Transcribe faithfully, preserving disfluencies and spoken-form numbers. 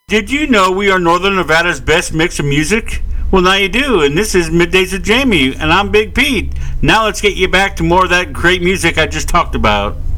Did you know we are Northern Nevada's best mix of music? Well, now you do, and this is Middays with Jamie, and I'm Big Pete. Now let's get you back to more of that great music I just talked about.